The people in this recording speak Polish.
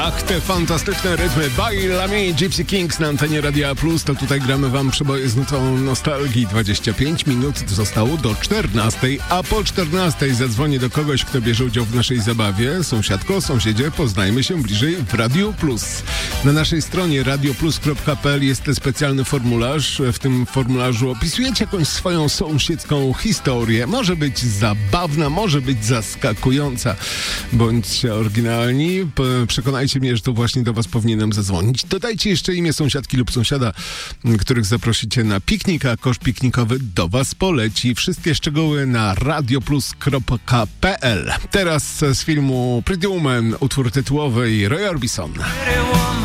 Ach, te fantastyczne rytmy. Baila mi Gypsy Kings na antenie Radia Plus. To tutaj gramy wam przeboje z nutą nostalgii. 25 minut zostało do 14, a po 14 zadzwonię do kogoś, kto bierze udział w naszej zabawie. Sąsiadko, sąsiedzie, poznajmy się bliżej w Radio Plus. Na naszej stronie radioplus.pl jest specjalny formularz. W tym formularzu opisujecie jakąś swoją sąsiedzką historię. Może być zabawna, może być zaskakująca. Bądźcie oryginalni. Przekonajcie mnie, że to właśnie do was powinienem zadzwonić. Dodajcie jeszcze imię sąsiadki lub sąsiada, których zaprosicie na piknik, a koszt piknikowy do was poleci. Wszystkie szczegóły na radioplus.pl. Teraz z filmu Pretty Woman, utwór tytułowy Roy Orbison.